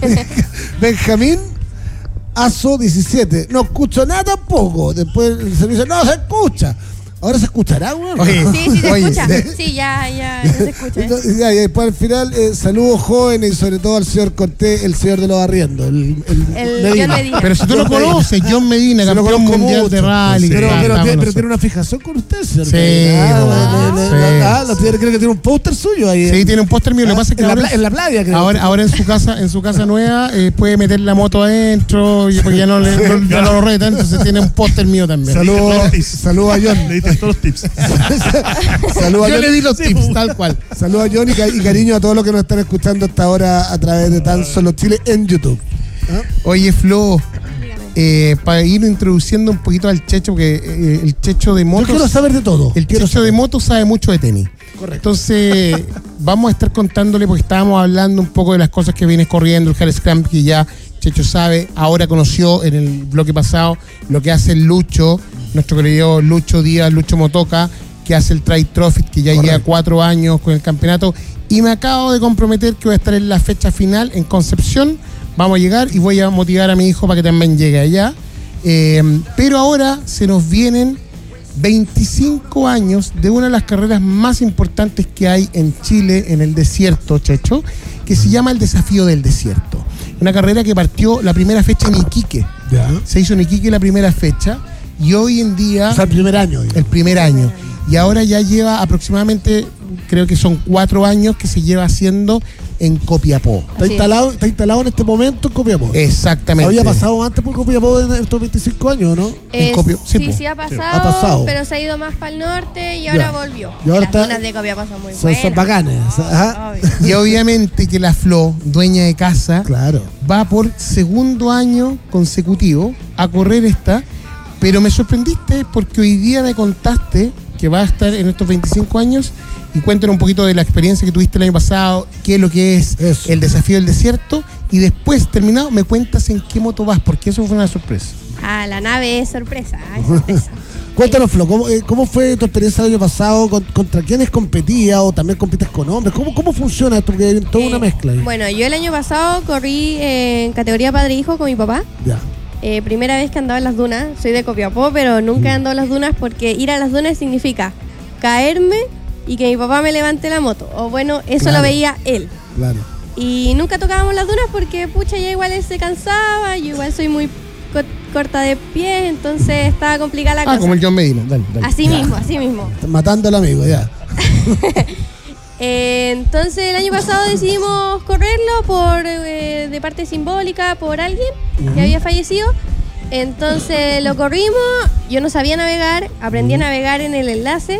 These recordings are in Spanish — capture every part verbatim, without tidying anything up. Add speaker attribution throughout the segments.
Speaker 1: Benjamín Azo diecisiete. No escucho nada tampoco. Después el servicio, no se escucha. ¿Ahora se escuchará, güey?
Speaker 2: Oye,
Speaker 3: Sí, sí se
Speaker 2: oye,
Speaker 3: escucha.
Speaker 2: de-
Speaker 3: Sí, ya, ya, ya se escucha. ¿eh?
Speaker 1: Entonces, ya, y después al final, eh, saludos jóvenes y sobre todo al señor Cortés, el señor de los arriendos. El, el,
Speaker 3: El
Speaker 1: Medina.
Speaker 3: John Medina.
Speaker 2: Pero si tú lo
Speaker 1: John Medina.
Speaker 2: conoces, John Medina,
Speaker 1: Sí, lo
Speaker 2: campeón
Speaker 1: conozco
Speaker 2: mundial
Speaker 1: mucho.
Speaker 2: de rally.
Speaker 1: Pero,
Speaker 2: está-
Speaker 1: pero,
Speaker 2: está
Speaker 1: tiene,
Speaker 2: con
Speaker 1: pero tiene
Speaker 2: nosotros.
Speaker 1: una fijación con usted, señor.
Speaker 2: Sí,
Speaker 1: Medina.
Speaker 2: po.
Speaker 1: Ah, le- le-
Speaker 2: Sí.
Speaker 1: le- ah, lo tiene- creo que tiene un póster suyo ahí.
Speaker 2: Sí, tiene un póster mío. Lo que pasa es que
Speaker 1: en, la,
Speaker 2: ahora,
Speaker 1: pla- en la playa, creo.
Speaker 2: ahora, ahora en su casa, en su casa nueva, eh, puede meter la moto adentro, y- porque ya no, le, no, ya no lo reta, entonces tiene un póster mío también.
Speaker 1: Saludos saludo a John.
Speaker 4: Le diste todos los tips.
Speaker 1: Saludos a
Speaker 2: Yo
Speaker 1: John.
Speaker 2: le di los tips, tal cual.
Speaker 1: Saludos a John y, ca- y cariño a todos los que nos están escuchando hasta ahora a través de Tan Solo Chile en YouTube. ¿Ah?
Speaker 2: Oye, Flo, eh, para ir introduciendo un poquito al Checho, porque eh, el Checho de
Speaker 1: Yo
Speaker 2: motos,
Speaker 1: quiero saber de todo.
Speaker 2: el
Speaker 1: Quiero
Speaker 2: Checho
Speaker 1: saber.
Speaker 2: de motos sabe mucho de tenis.
Speaker 1: Correcto.
Speaker 2: Entonces, vamos a estar contándole, porque estábamos hablando un poco de las cosas que vienes corriendo, el Hard Scrum, que ya Checho sabe, ahora conoció en el bloque pasado lo que hace el Lucho, nuestro querido Lucho Díaz, Lucho Motoca, que hace el Tri Trophy, que ya
Speaker 1: Correcto.
Speaker 2: lleva cuatro años con el campeonato, y me acabo de comprometer que voy a estar en la fecha final en Concepción. Vamos a llegar y voy a motivar a mi hijo para que también llegue allá. Eh, pero ahora se nos vienen veinticinco años de una de las carreras más importantes que hay en Chile, en el desierto, Checho, que se llama el Desafío del Desierto. Una carrera que partió la primera fecha en Iquique.
Speaker 1: Ya.
Speaker 2: Se hizo en Iquique la primera fecha y hoy en día,
Speaker 1: O sea, el primer año. digamos.
Speaker 2: el primer año. Y ahora ya lleva aproximadamente, creo que son cuatro años que se lleva haciendo en Copiapó.
Speaker 1: Está
Speaker 3: Así es.
Speaker 1: instalado, está instalado en este momento en Copiapó.
Speaker 2: Exactamente.
Speaker 1: Había pasado antes por Copiapó en estos veinticinco años, ¿no?
Speaker 2: en
Speaker 3: Eh,
Speaker 2: Copio- sí,
Speaker 3: sí,
Speaker 2: po.
Speaker 3: sí ha pasado,
Speaker 1: Ha pasado.
Speaker 3: pero se ha ido más para el norte y ahora
Speaker 1: Ya.
Speaker 3: volvió.
Speaker 1: Y ahora
Speaker 3: Las
Speaker 1: está-
Speaker 3: dunas de Copiapó son muy
Speaker 1: Son,
Speaker 3: buenas.
Speaker 1: son bacanes. Ajá.
Speaker 3: Obvio.
Speaker 2: Y obviamente que la Flo, dueña de casa,
Speaker 1: Claro.
Speaker 2: va por segundo año consecutivo a correr esta, pero me sorprendiste porque hoy día me contaste que va a estar en estos veinticinco años y cuéntanos un poquito de la experiencia que tuviste el año pasado, qué es lo que es
Speaker 1: Eso.
Speaker 2: el Desafío del Desierto, y después, terminado, me cuentas en qué moto vas, porque eso fue una sorpresa.
Speaker 3: Ah, la nave es sorpresa. Es sorpresa.
Speaker 1: Cuéntanos, Flo, ¿cómo, eh, cómo fue tu experiencia el año pasado? Con- ¿Contra quiénes competías o también compites con hombres? ¿Cómo, cómo funciona esto? Porque hay toda una
Speaker 3: Eh,
Speaker 1: mezcla ahí.
Speaker 3: Bueno, yo el año pasado corrí en categoría padre-hijo con mi papá.
Speaker 1: Ya.
Speaker 3: Eh, primera vez que andaba en las dunas. Soy de Copiapó, pero nunca he andado en las dunas porque ir a las dunas significa caerme y que mi papá me levante la moto. O bueno, eso
Speaker 1: Claro.
Speaker 3: lo veía él.
Speaker 1: Claro.
Speaker 3: Y nunca tocábamos las dunas porque, pucha, ya igual él se cansaba, yo igual soy muy co- corta de pie, entonces estaba complicada la
Speaker 2: Ah,
Speaker 3: cosa.
Speaker 2: como el John Medina, dale, dale.
Speaker 3: Así
Speaker 1: Ya.
Speaker 3: mismo, así mismo.
Speaker 1: Estás matando al amigo, ya.
Speaker 3: Eh, entonces el año pasado decidimos correrlo por eh, de parte simbólica por alguien que había fallecido. Entonces lo corrimos, yo no sabía navegar, aprendí a navegar en el enlace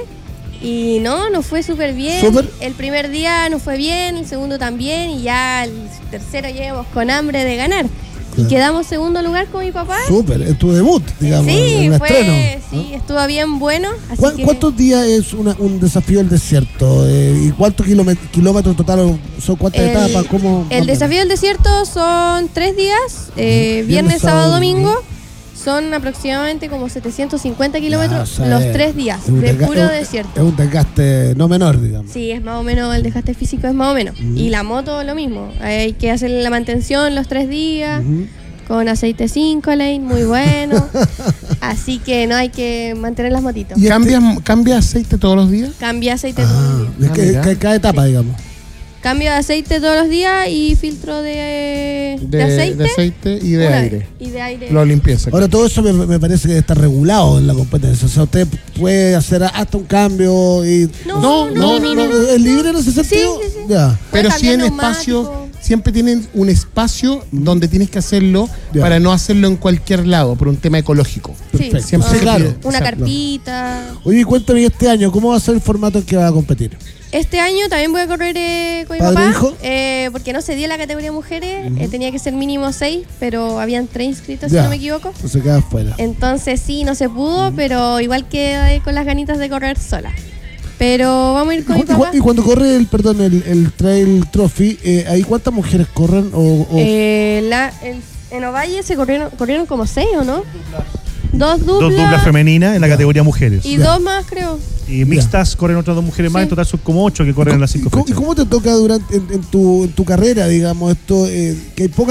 Speaker 3: y no, nos fue súper bien.
Speaker 1: Súper.
Speaker 3: El primer día nos fue bien, el segundo también y ya el tercero llegamos con hambre de ganar.
Speaker 1: Claro.
Speaker 3: Y quedamos segundo lugar con mi papá.
Speaker 1: Súper, es tu debut, digamos,
Speaker 3: Sí,
Speaker 1: en el
Speaker 3: fue,
Speaker 1: estreno.
Speaker 3: sí, estuvo bien bueno. Así
Speaker 1: ¿Cuán-
Speaker 3: que-
Speaker 1: ¿Cuántos días es una- un desafío del desierto? Eh, ¿Y cuántos kilómet- kilómetros total son? ¿Cuántas
Speaker 3: El,
Speaker 1: etapas? ¿Cómo,
Speaker 3: el desafío del desierto son tres días, eh, viernes, sábado, domingo. Son aproximadamente como setecientos cincuenta kilómetros
Speaker 1: Ya, o sea,
Speaker 3: los
Speaker 1: es-
Speaker 3: tres días
Speaker 1: es un
Speaker 3: de
Speaker 1: desga-
Speaker 3: puro
Speaker 1: es un-
Speaker 3: desierto.
Speaker 1: Es un desgaste no menor, digamos.
Speaker 3: Sí, es más o menos, el desgaste físico es más o menos. Y la moto lo mismo. Hay que hacer la mantención los tres días.
Speaker 1: Ujú.
Speaker 3: Con aceite cinco lane, muy bueno. Así que no hay que mantener las motitos.
Speaker 1: Y este-
Speaker 2: ¿Cambias, ¿Cambias aceite todos los días?
Speaker 3: Cambia aceite todos los
Speaker 1: Ah,
Speaker 3: días.
Speaker 1: de
Speaker 2: Ah,
Speaker 1: que-
Speaker 2: mira.
Speaker 1: que- cada etapa, digamos.
Speaker 3: Cambio de aceite todos los días y filtro de, de,
Speaker 2: De,
Speaker 3: aceite.
Speaker 2: de aceite y de
Speaker 3: una
Speaker 2: aire.
Speaker 3: vez. Y de aire.
Speaker 2: Lo limpieza.
Speaker 1: Ahora, todo eso me, me parece que está regulado en la competencia. O sea, usted puede hacer hasta un cambio y...
Speaker 3: No,
Speaker 2: No, no, no, no.
Speaker 1: ¿Es libre en ese sentido?
Speaker 3: sí, sí.
Speaker 1: Ya.
Speaker 2: Pero
Speaker 3: Puede
Speaker 2: sí en
Speaker 3: cambiar
Speaker 2: espacio,
Speaker 3: neumático.
Speaker 2: siempre tienen un espacio donde tienes que hacerlo
Speaker 1: Ya.
Speaker 2: para no hacerlo en cualquier lado, por un tema ecológico.
Speaker 3: Sí,
Speaker 1: Perfecto.
Speaker 2: Siempre
Speaker 3: ah,
Speaker 2: se
Speaker 1: claro.
Speaker 2: pide.
Speaker 3: Una
Speaker 2: Exacto.
Speaker 3: carpita.
Speaker 1: Oye, cuéntame este año, ¿cómo va a ser el formato en que va a competir?
Speaker 3: Este año también voy a correr eh, con mi
Speaker 1: ¿Padre e
Speaker 3: papá.
Speaker 1: hijo?
Speaker 3: eh, porque no se dio la categoría mujeres. eh, tenía que ser mínimo seis, pero habían tres inscritos,
Speaker 1: Ya.
Speaker 3: si no me equivoco.
Speaker 1: Entonces queda afuera.
Speaker 3: Entonces sí, no se pudo, pero igual quedé con las ganitas de correr sola. Pero vamos a ir con mi
Speaker 1: Y, cu-
Speaker 3: papá.
Speaker 1: y cuando corre el, perdón, el, el Trail Trophy, eh, ¿ahí cuántas mujeres corren? O, o-
Speaker 3: Eh, la, en, en Ovalle se corrieron, corrieron como seis, ¿o no? Dos duplas.
Speaker 4: Dos duplas femeninas en la categoría mujeres.
Speaker 3: Y
Speaker 1: Ya.
Speaker 3: dos más, creo.
Speaker 4: Y mixtas corren otras dos mujeres más,
Speaker 3: Sí.
Speaker 4: en total son como ocho que corren en las
Speaker 1: ¿Y
Speaker 4: cinco
Speaker 1: cómo, y
Speaker 4: fechas.
Speaker 1: cómo te toca durante en, en tu, en tu carrera, digamos, esto, eh, que hay pocas